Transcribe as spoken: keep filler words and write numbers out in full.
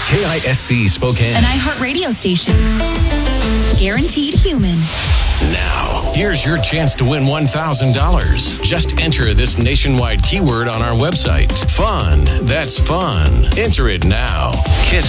K I S C Spokane. An iHeartRadio station. Guaranteed human. Now, here's your chance to win one thousand dollars. Just enter this nationwide keyword on our website. Fun. That's fun. Enter it now. Kiss